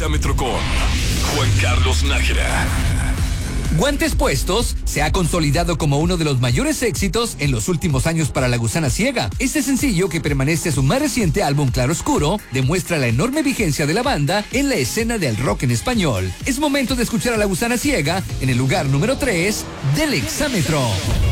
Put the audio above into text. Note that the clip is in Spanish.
exámetro con Juan Carlos Nájera. Guantes Puestos se ha consolidado como uno de los mayores éxitos en los últimos años para La Gusana Ciega. Este sencillo, que permanece a su más reciente álbum Claroscuro, demuestra la enorme vigencia de la banda en la escena del rock en español. Es momento de escuchar a La Gusana Ciega en el lugar número 3 del exámetro.